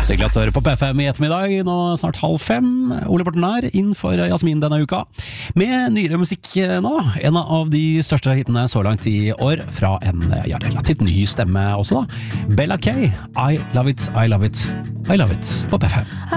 Så hyggelig at du hører på PFM i ettermiddag, nå snart 4:30. Ole Borten her, inn for Jasmin denne uka. Med nyere musikk nå, en av de største hitene så langt i år, fra en relativt ny stemme også da. Bella K, I Love It, I Love It, I Love It på PFM.